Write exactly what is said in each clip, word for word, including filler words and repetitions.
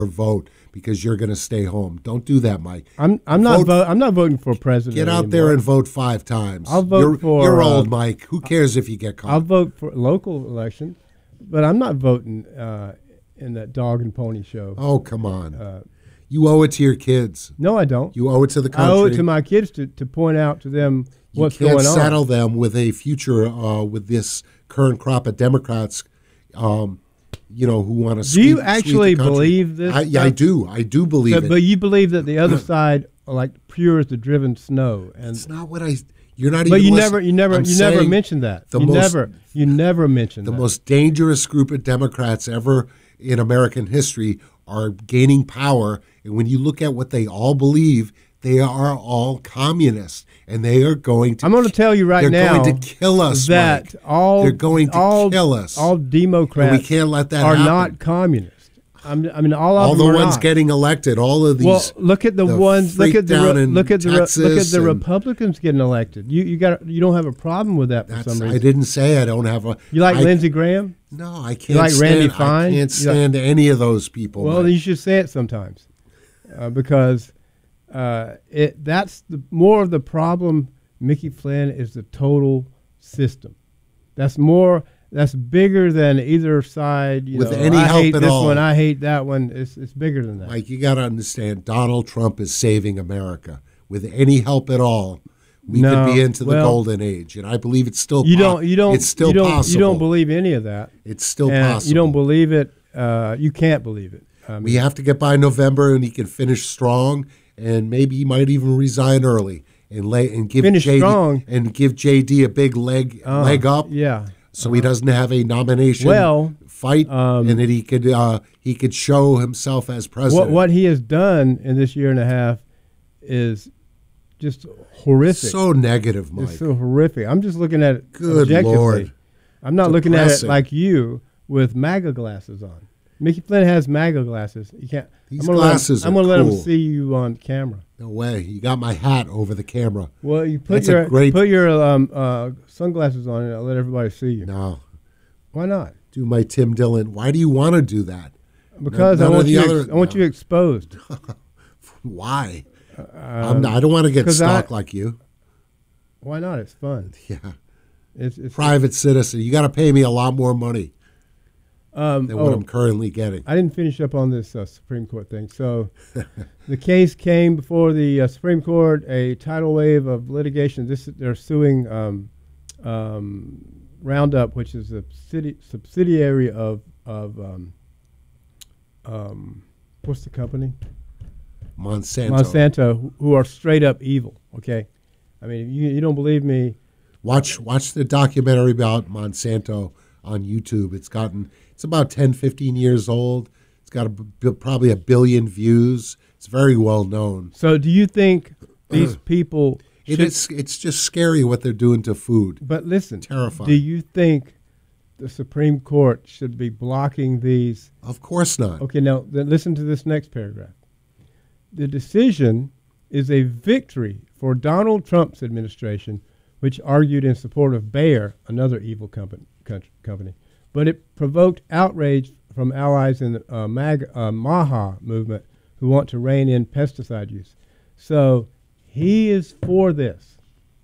vote because you're going to stay home. Don't do that, Mike. I'm I'm vote, not vo- I'm not voting for president. Get out anymore. there and vote five times. I'll vote you're, for. You're uh, old, Mike. Who cares if you get caught? I'll vote for local elections, but I'm not voting uh, in that dog and pony show. Oh, come on. Uh, you owe it to your kids. No, I don't. You owe it to the country. I owe it to my kids to, to point out to them you what's going on. You can't can't saddle them with a future uh, with this current crop of Democrats. Um, you know, who want to Do you actually believe this? I, yeah, I do. I do believe so, it. But you believe that the other side are like pure as the driven snow. And it's not what I. You're not even. But you listening. never, you never, I'm you never mentioned that. You most, never, you never mentioned the that. most dangerous group of Democrats ever in American history are gaining power, and when you look at what they all believe, they are all communists, and they are going to. I'm going to tell you right they're now. They're going to kill us. That Mike. all they're going to all, kill us. All Democrats and we can't let that are happen. not communist. I'm, I mean, all of all them the are ones not. getting elected. All of these. Well, look at the, the ones. Look at the re, look at the re, look at the and, Republicans getting elected. You you got you don't have a problem with that for that's, some reason. I didn't say I don't have a. You like I, Lindsey Graham? No, I can't. You like stand, Randy Fine? I can't stand like, any of those people. Well, Mike. you should say it sometimes, uh, because uh, it that's the more of the problem. Mickey Flynn is the total system. That's more. That's bigger than either side. You With know, any I help hate at this all. one. I hate that one. It's it's bigger than that. Mike, you got to understand. Donald Trump is saving America. With any help at all, we no, could be into the well, golden age, and I believe it's still. You po- don't. You don't. It's still you don't, possible. You don't believe any of that. It's still and possible. You don't believe it. Uh, you can't believe it. I mean, we have to get by November, and he can finish strong, and maybe he might even resign early and lay and give Finish J D strong? and give J D a big leg uh, leg up. Yeah. So uh-huh. he doesn't have a nomination well, fight, um, and that he could uh, he could show himself as president. What what he has done in this year and a half is just horrific. So negative, Mike. It's so horrific. I'm just looking at it Good objectively. Lord. I'm not Depressing. looking at it like you with MAGA glasses on. Mickey Flynn has MAGA glasses. You can't. These I'm glasses let him, I'm are gonna cool. let him see you on camera. No way. You got my hat over the camera. Well, you put That's a your great- put your um, uh, sunglasses on, and I'll let everybody see you. No. Why not? Do my Tim Dillon. Why do you want to do that? Because None I of want the you. other- Ex- I want no. you exposed. Why? Uh, I'm not, I don't want to get 'cause stalked I- like you. Why not? It's fun. Yeah. It's, it's Private citizen. You got to pay me a lot more money um, than oh, what I'm currently getting. I didn't finish up on this uh, Supreme Court thing. So the case came before the uh, Supreme Court, a tidal wave of litigation. This they're suing um, um, Roundup, which is a city, subsidiary of of um, um, what's the company? Monsanto. Monsanto, who- who are straight up evil. Okay, I mean, if you you don't believe me. Watch watch the documentary about Monsanto on YouTube. It's gotten it's about ten, fifteen years old. It's got a, b- probably a billion views. It's very well known. So, do you think these people? It should- is it's just scary what they're doing to food. But listen, Terrifying. do you think the Supreme Court should be blocking these? Of course not. Okay, now then listen to this next paragraph. The decision is a victory for Donald Trump's administration, which argued in support of Bayer, another evil company. company. But it provoked outrage from allies in the uh, MAG, uh, MAHA movement who want to rein in pesticide use. So he is for this.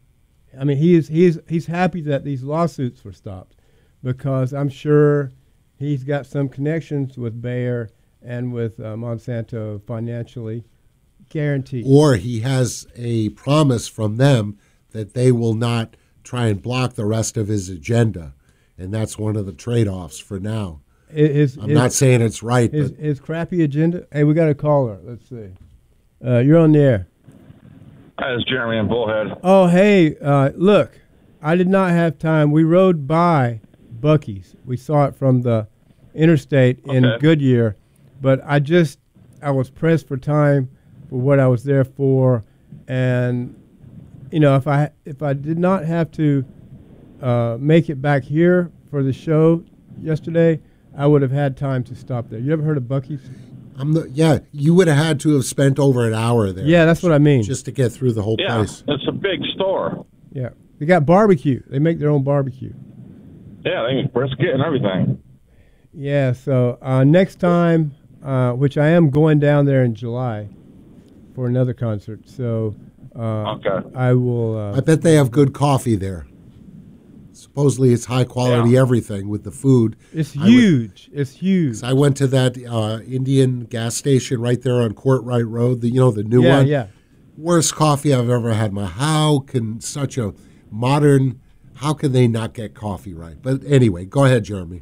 I mean, he is he's he's happy that these lawsuits were stopped because I'm sure he's got some connections with Bayer and with uh, Monsanto financially, guaranteed. Or he has a promise from them that they will not try and block the rest of his agenda. And that's one of the trade-offs for now. His, I'm his, not saying it's right, his, but his crappy agenda. Hey, we got a caller. Let's see. Uh, you're on the air. Hi, it's Jeremy in Bullhead. Oh, hey, uh, look, I did not have time. We rode by Buc-ee's. We saw it from the interstate in Okay. Goodyear, but I just, I was pressed for time for what I was there for. And, you know, if I, if I did not have to uh, make it back here for the show yesterday, I would have had time to stop there. You ever heard of Buc-ee's? I'm the, yeah, you would have had to have spent over an hour there. Yeah, that's what I mean. Just to get through the whole Yeah, place. it's a big store. Yeah. They got barbecue. They make their own barbecue. Yeah, they make brisket and everything. Yeah, so uh, next time uh, which I am going down there in July for another concert. So uh, Okay. I will. Uh, I bet they have good coffee there. Supposedly it's high quality Yeah. everything with the food. it's I would- huge. It's huge. I went to that uh, Indian gas station right there on Courtright Road, the you know the new yeah, one. yeah. Worst coffee I've ever had. My how can such a modern how can they not get coffee right? But anyway, go ahead, Jeremy.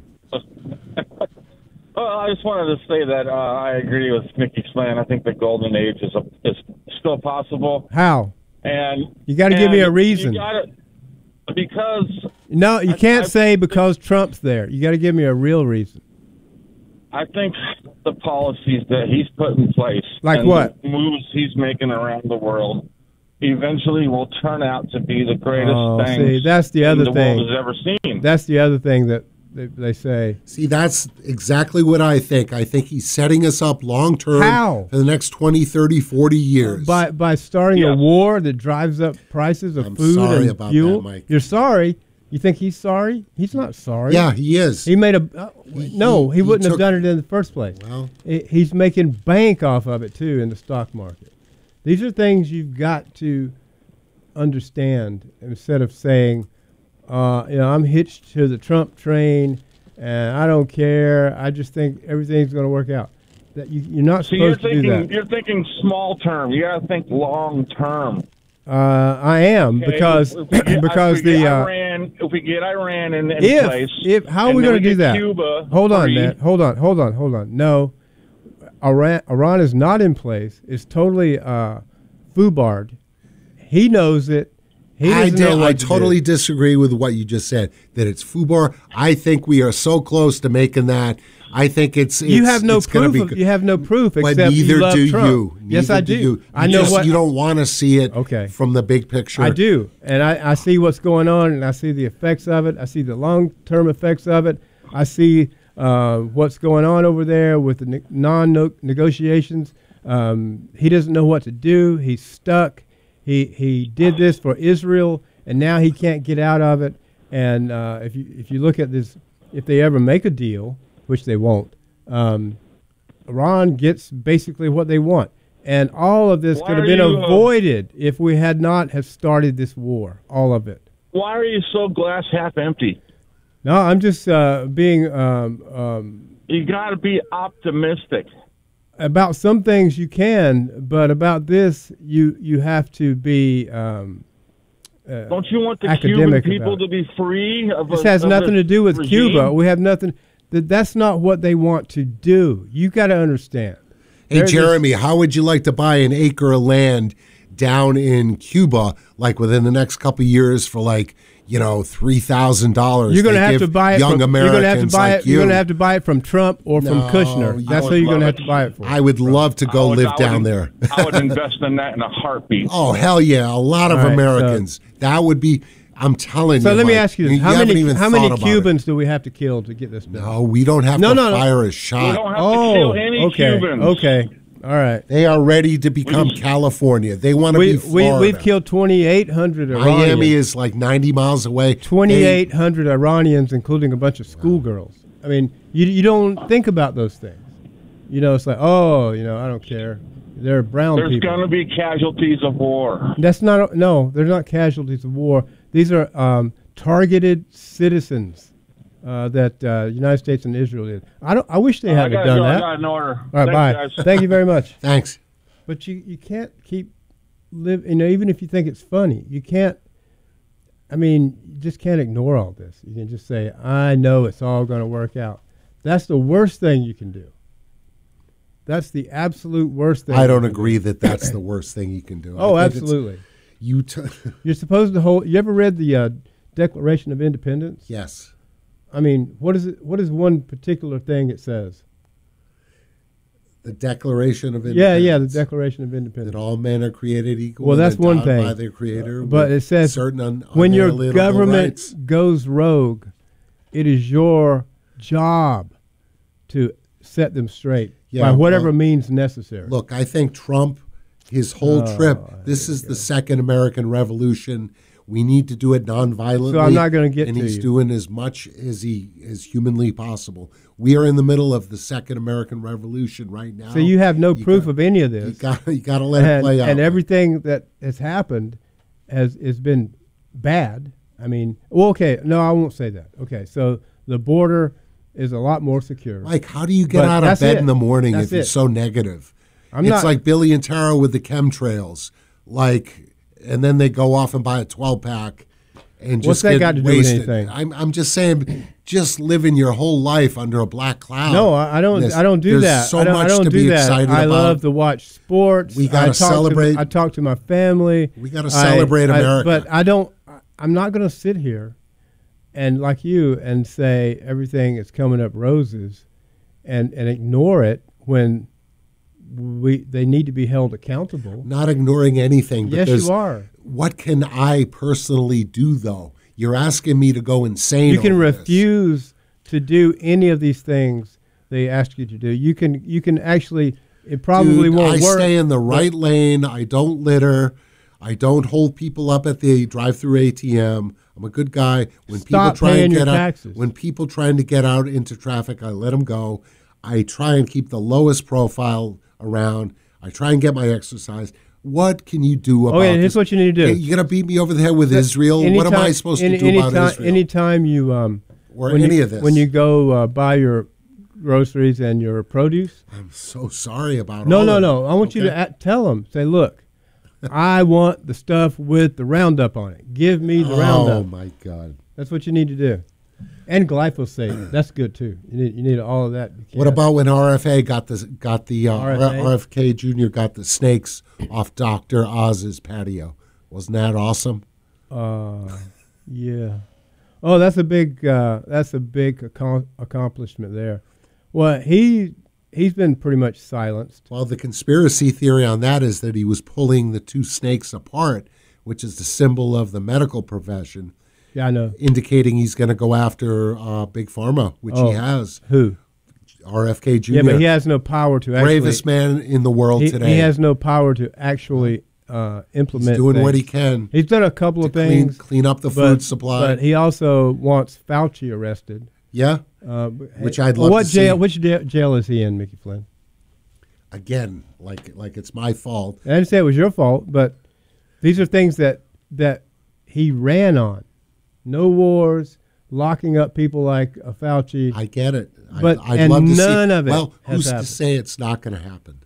Well, I just wanted to say that uh, I agree with Mickey Slan. I think the golden age is, a, is still possible. How? And You got to give me a and reason. You gotta, because No, you I- can't I- say because Trump's there. You got to give me a real reason. I think the policies that he's put in place, Like and what? the moves he's making around the world, eventually will turn out to be the greatest Oh, things see, that's the other the thing. world has ever seen. That's the other thing that they, they say. See, that's exactly what I think. I think he's setting us up long term How? for the next twenty, thirty, forty years. By by starting a Yes. war that drives up prices of I'm food sorry and about fuel. that, Mike. You're sorry? You think he's sorry? He's not sorry. yeah, he is. He made a uh, no. He, he wouldn't took- have done it in the first place. Well, He- He's making bank off of it too in the stock market. These are things you've got to understand instead of saying, uh, you know, I'm hitched to the Trump train and I don't care. I just think everything's going to work out. That you, you're not So you're supposed to do thinking that. you're thinking small term. You got to think long term. Uh, I am Okay? because If we get- because if we the get uh, Iran, if we get Iran in, in if place, if how are and we then going to do get that? Cuba Hold on, free, man. Hold on. Hold on. Hold on. No, Iran Iran is not in place. It's totally uh, foobarred. He knows it. He I, doesn't did, know what I to do. totally disagree with what you just said, that it's FUBAR. I think we are so close to making that. I think it's, it's You have no it's gonna proof. be Of, good. you have no proof But except neither you love do Trump. you. Yes, Neither I do. You, You I know just- what You don't want to see it Okay. from the big picture. I do, and I, I see what's going on, and I see the effects of it. I see the long-term effects of it. I see uh, what's going on over there with the ne- non-negotiations. Um, he doesn't know what to do. He's stuck. He he did this for Israel, and now he can't get out of it. And uh, if you if you look at this, if they ever make a deal, which they won't, um, Iran gets basically what they want. And all of this Why could have are been you, uh, avoided if we had not have started this war. All of it. Why are you so glass half empty? No, I'm just uh, being um, um, You got to be optimistic. about some things you can, but about this you you have to be. Um, uh, Don't you want the academic Cuban people about it. to be free of This a, has of nothing this to do with regime? Cuba. We have nothing. That that's not what they want to do. You got to understand. Hey, There's Jeremy, how would you like to buy an acre of land down in Cuba, like within the next couple of years for like, you know, three thousand dollars? You're going to have to buy it. Young From, Americans you're going to have to buy like it. you. You're going to have to buy it from Trump or from No, Kushner. you- That's I who you're would going to love have to it. buy it for. I would love to go I would- live I would- down there. I would invest in that in a heartbeat. Oh, hell yeah. A lot of All right, Americans. that would be, I'm telling So you. let me Mike, ask you this: How haven't many even how many thought about Cubans do we have to kill to get this it. done? No, we don't have No, to no, no. fire a We shot. don't have oh, to kill any okay, Cubans. okay, all right. They are ready to become California. They want to We be we Florida. we've killed twenty-eight hundred Iranians. Miami is like ninety miles away. twenty-eight hundred Iranians, including a bunch of schoolgirls. I mean, you you don't think about those things. You know, it's like, oh, you know, I don't care. They're brown There's people. going to be casualties of war. That's not no. They're not casualties of war. These are um, targeted citizens uh, that uh, United States and Israel did. I don't. I wish they I hadn't gotta done go. I that. got an order. All right, Thanks, bye. guys. Thank you very much. Thanks. But you, you can't keep live. You know, even if you think it's funny, you can't. I mean, you just can't ignore all this. You can just say, "I know it's all going to work out." That's the worst thing you can do. That's the absolute worst thing. I you don't can agree do. that that's the worst thing you can do. I Oh, think it's- absolutely. You t- You're supposed to hold. You ever read the uh, Declaration of Independence? yes. I mean, what is it? What is one particular thing it says? The Declaration of Independence. Yeah, yeah, the Declaration of Independence. That all men are created equal. Well, and that's one endowed thing. by their Creator. But with it says certain un- when your unalienable government rights. goes rogue, it is your job to set them straight Yeah, by whatever well, means necessary. Look, I think Trump, his whole Oh, trip. This is the second American Revolution. We need to do it nonviolently. So I'm not gonna get and to he's you. doing as much as he as humanly possible. We are in the middle of the Second American Revolution right now. So you have no You proof got- of any of this. You got you got to let it and, play out. and everything that has happened has has been bad. I mean, well, okay, no, I won't say that. Okay, so the border is a lot more secure. Mike, how do you get But out of that's bed it. in the morning That's if you're it. so negative? I'm it's not- like Billy and Tara with the chemtrails, like, and then they go off and buy a twelve pack and just What's that get got to do with wasted. anything? I'm I'm just saying, just living your whole life under a black cloud. No, I, I don't. There's- I don't do there's that. So I don't, much I don't to do be that. excited I about. love to watch sports. We gotta I talk to- celebrate- I talk to my family. We gotta I- celebrate I- America. But I don't. I- I'm not going to sit here and like you and say everything is coming up roses, and and ignore it when we they need to be held accountable. Not ignoring anything. But Yes, there's- you are. What can I personally do, though? You're asking me to go insane. You can over this. refuse to do any of these things they ask you to do. You can you can actually. It probably Dude, won't I work. stay in the but- right lane. I don't litter. I don't hold people up at the drive-through A T M. I'm a good guy. When Stop people try paying and your get out, taxes. when people trying to get out into traffic, I let them go. I try and keep the lowest profile around. I try and get my exercise. What can you do about Okay, this? here's what you need to do. Hey, you're gonna beat me over the head with Israel. What am Anytime- I supposed any, to do about anytime, Israel? Anytime you um, Or when any you, of this. when you go uh, buy your groceries and your produce. I'm so sorry about No, all no, of no. it. I want you to Okay? at, tell them. Say, look, I want the stuff with the Roundup on it. Give me the Oh Roundup. my God! That's what you need to do. And glyphosate. That's good too. You need you need all of that. You What can't- about when R F A got the got the uh, R F A? R F K Junior got the snakes off Doctor Oz's patio? Wasn't that awesome? Uh, yeah. Oh, that's a big. Uh, that's a big accom- accomplishment there. Well, he he's been pretty much silenced. Well, the conspiracy theory on that is that he was pulling the two snakes apart, which is the symbol of the medical profession, Yeah, I know. indicating he's going to go after uh, Big Pharma, which Oh. he has. Who? R F K Yeah, Junior, but he has no power to actually. bravest man in the world he, today. he has no power to actually uh, implement. he's doing things. what he can He's done a couple to of clean, things. clean up the but, food supply. but he also wants Fauci arrested. yeah, Uh, but- Which I'd well, love what to jail? see. Which jail, jail is he in, Mickey Flynn? again, like like it's my fault. I didn't say it was your fault, but these are things that that he ran on. No wars, locking up people like uh, Fauci. I get it. I- But- I'd and love to none see, of it Well, has who's to happened. say it's not going to happen?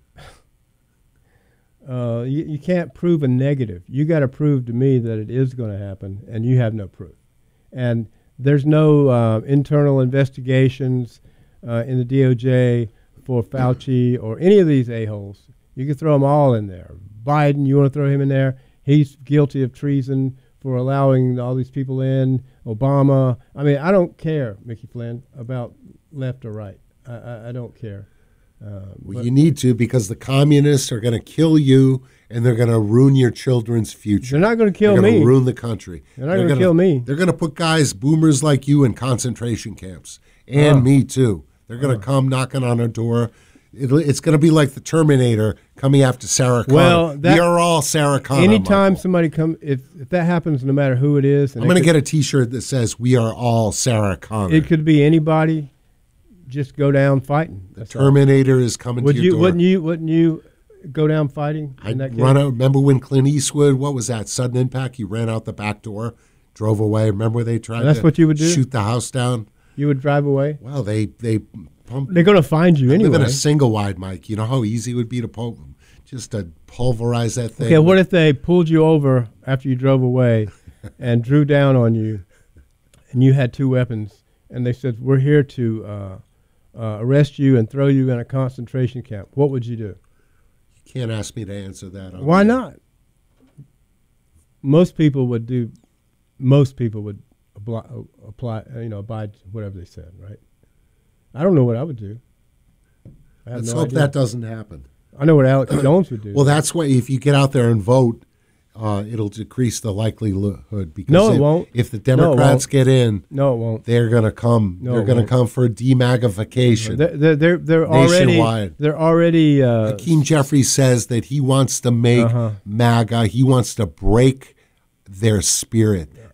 Uh, you, you can't prove a negative. You got to prove to me that it is going to happen, and you have no proof. And there's no uh, internal investigations uh, in the D O J for Fauci or any of these a-holes. You can throw them all in there. Biden, you want to throw him in there? He's guilty of treason for allowing all these people in. Obama. I mean, I don't care, Mickey Flynn, about left or right. I, I, I don't care. Uh, Well, but you need to, because the communists are going to kill you, and they're going to ruin your children's future. they're not going to kill They're gonna me. ruin the country. They're not gonna kill me. They're going to put guys, boomers like you, in concentration camps, and Oh. me too. They're going to come knocking on our door. It'll, it's going to be like the Terminator coming after Sarah Connor. Well, that- we are all Sarah Connor. Anytime Michael. somebody come, if, if that happens, no matter who it is, and I'm it going to could- get a T-shirt that says "We are all Sarah Connor." It could be anybody. Just go down fighting. the That's all. Terminator is coming Would to your you? door. Wouldn't you? Wouldn't you go down fighting? in I'd that case? run out. Remember when Clint Eastwood? What was that? Sudden impact. He ran out the back door, drove away. Remember when they tried And that's to what you would do? shoot the house down? You would drive away. Well, they they pumped. They're going to find you I live in anyway. a single wide, Mike. You know how easy it would be to pul- just to pulverize that thing. Okay, what if they pulled you over after you drove away and drew down on you, and you had two weapons, and they said, "We're here to uh, uh, arrest you and throw you in a concentration camp"? What would you do? You can't ask me to answer that. on Why the- not? Most people would do. Most people would abli- apply. You know, abide to whatever they said. Right. I don't know what I would do. I have Let's no hope idea. that doesn't happen. I know what Alex Jones would do. Well, that's why if you get out there and vote, uh, it'll decrease the likelihood. Because No, it if, won't. If the No, it Democrats won't. get in, no, it won't. they're going to come. No, they're it going to won't. come for demagification. They're they're they're, they're already Nationwide. they're already uh, Hakeem Jeffries says that he wants to make Uh-huh. MAGA. He wants to break their spirit.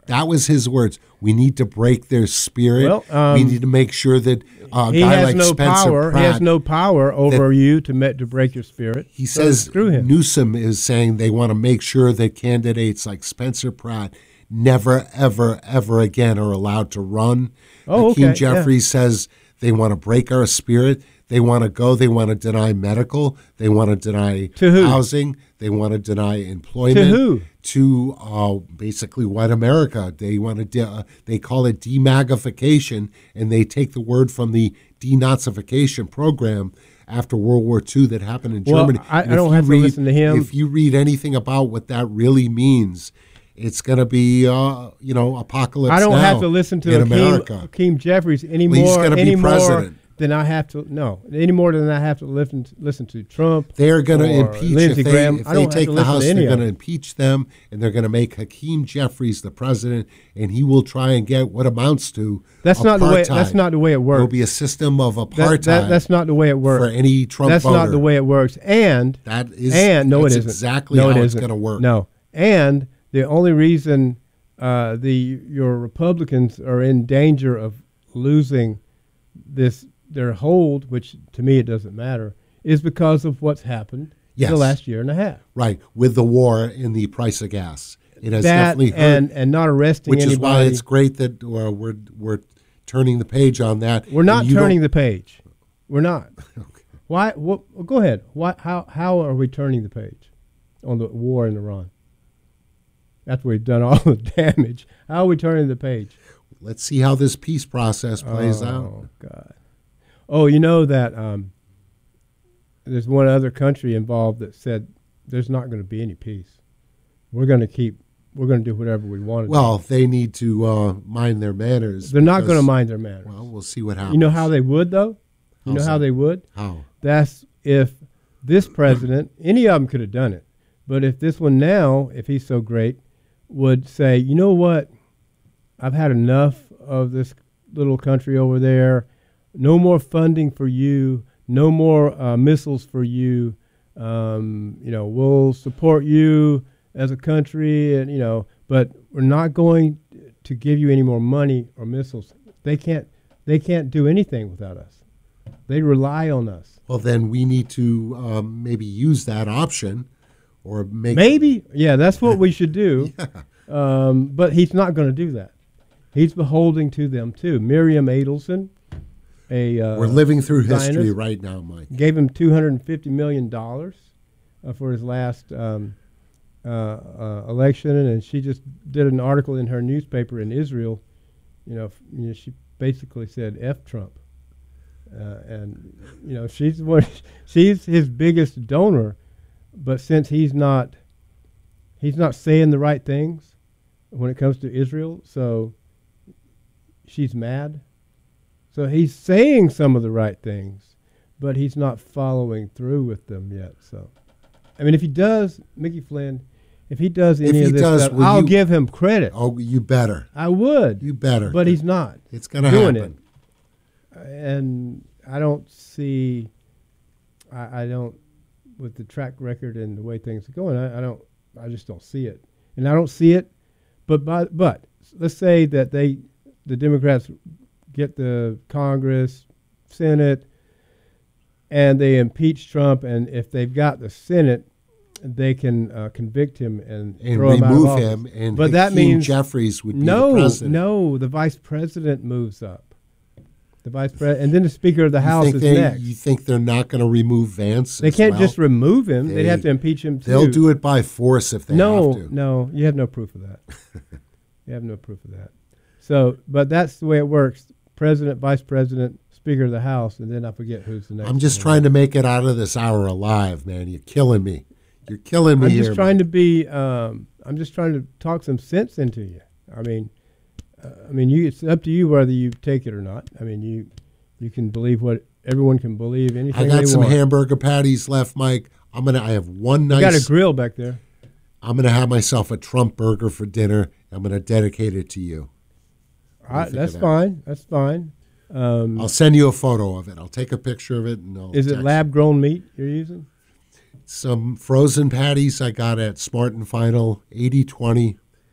That was his words. We need to break their spirit. Well, um, we need to make sure that uh, a he guy has like no Spencer power. Pratt, he has no power over you to met, to break your spirit. he So says screw him. Newsom is saying they want to make sure that candidates like Spencer Pratt never, ever, ever again are allowed to run. Oh, Hakeem okay, Jeffries says they want to break our spirit. They want to go. They want to deny medical. They want to deny To who? housing. They want to deny employment. To who? To uh, basically white America. They want to. De- uh, they call it demagification, and they take the word from the denazification program after World War Two that happened in Well, Germany. I- I And if don't you have to read- listen to him. If you read anything about what that really means, it's going to be, uh, you know, apocalypse. I don't now have to listen to in Hakeem, America. Hakeem Jeffries He's anymore. gonna be anymore president. than I have to. No, any more than I have to listen to, listen to Trump. They're going to or impeach Lindsey if they, Graham. if I they don't have take to the listen House. to any They're of going to them. impeach them, and they're going to make Hakeem Jeffries the president, and he will try and get what amounts to That's apartheid. not the way. That's not the way it works. There will be a system of That- apartheid that- that's not the way it works. for any Trump That's voter. not the way it works. And That is and no, it that's isn't. exactly no, how it it's isn't. going to work. No, and the only reason uh, the your Republicans are in danger of losing this their hold, which to me it doesn't matter, is because of what's happened Yes. in the last year and a half. Right, with the war in the price of gas. It has That definitely hurt, and and not arresting which anybody. is why it's great that uh, we're we're turning the page on that. We're not And you turning don't- the page. We're not. Okay. Why? What, well, go ahead. Why? How? How are we turning the page on the war in Iran? After we've done all the damage, how are we turning the page? Let's see how this peace process plays oh, out. Oh God! Oh, you know that um, there's one other country involved that said there's not going to be any peace. We're going to keep. We're going to do whatever we want to Well, they need to uh, mind their manners. do. They're not going to because- mind their manners. Well, we'll see what happens. You know how they would, though. You know How's how that? they would. How? That's if this president, any of them could have done it, but if this one now, if he's so great, would say, you know what, I've had enough of this little country over there. No more funding for you. No more uh, missiles for you. Um, you know, we'll support you as a country, and you know, but we're not going to give you any more money or missiles. They can't. They can't do anything without us. They rely on us. Well, then we need to um, maybe use that option, or make Maybe, yeah, that's what we should do. Um, but he's not going to do that. He's beholding to them too. Miriam Adelson, a uh, We're living through history Zionist, right now, Mike. gave him two hundred and fifty million dollars uh, for his last um, uh, uh, election, and she just did an article in her newspaper in Israel. You know, f- you know she basically said "F Trump," uh, and you know she's one, she's his biggest donor. But since he's not, he's not saying the right things when it comes to Israel, so she's mad. So he's saying some of the right things, but he's not following through with them yet. So, I mean, if he does, Mickey Flynn, if he does any If he of this does, stuff, will I'll you- give him credit. Oh, you better. I would, You better. but he's not It's going to doing happen. it. And I don't see, I, I don't, with the track record and the way things are going, I, I don't, I just don't see it. And I don't see it, but by, but let's say that they, the Democrats get the Congress, Senate, and they impeach Trump, and if they've got the Senate, they can uh, convict him and, And throw him out of remove office. him, and but that Hakeem means Jeffries would be no, the president. no, the vice president moves up. The vice president, and then the Speaker of the You House think is they, next. You think they're not going to remove Vance? They as can't well? just remove him. They'd They- have to impeach him too. They'll do it by force if they no, have to. no, you have no proof of that. You have no proof of that. So, but that's the way it works. President, vice president, Speaker of the House, and then I forget who's the next. I'm just one. trying to make it out of this hour alive, man. You're killing me. You're killing me I'm here. just trying man. to be. Um, I'm just trying to talk some sense into you. I mean, uh, I mean, you. It's up to you whether you take it or not. I mean, you. You can believe what everyone can believe. Anything I got they some want. hamburger patties left, Mike. I'm gonna. I have one You got a nice. grill back there. I'm gonna have myself a Trump burger for dinner. I'm gonna dedicate it to you. All right, think of that's that? fine. That's fine. Um, I'll send you a photo of it. I'll take a picture of it and I'll is it text lab grown meat you're using? some frozen patties I got at Smart and Final, eighty twenty.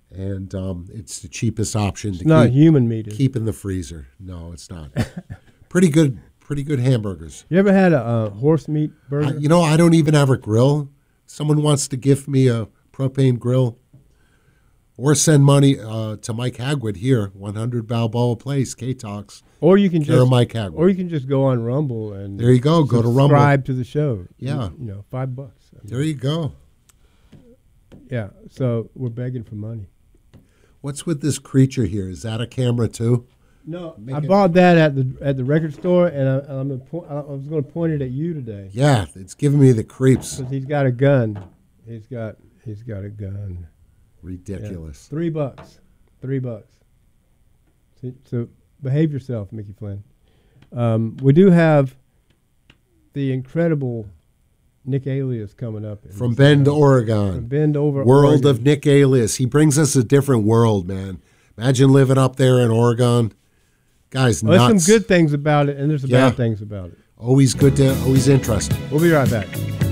and um, it's the cheapest option It's to not keep, human meat. Is it? keep in the freezer. No, it's not. Pretty good, pretty good hamburgers. You ever had a uh, horse meat burger? I, you know, I don't even have a grill. Someone wants to gift me a propane grill, or send money uh, to Mike Hagwood here, one hundred Balboa Place, K-Talks. or you can Care of just, Mike Hagwood. or you can just go on Rumble and There you go. Go to Rumble. subscribe to the show. Yeah. you know, five bucks. I mean, There you go. yeah, so we're begging for money. What's with this creature here? Is that a camera too? No, Make I it- bought that at the at the record store, and I, I'm a po- I was going to point it at you today Yeah, it's giving me the creeps. because he's got a gun. He's got he's got a gun. Yeah. Ridiculous. Three bucks. Three bucks. So, so behave yourself, Mickey Flynn. Um, we do have the incredible Nick Alias coming up in From this, Bend, uh, Oregon. From Bend over World Oregon. of Nick Alias. He brings us a different world, man. Imagine living up there in Oregon. Guy's Well, there's nuts. some good things about it, and there's some Yeah. bad things about it. Always good to, always interesting. We'll be right back.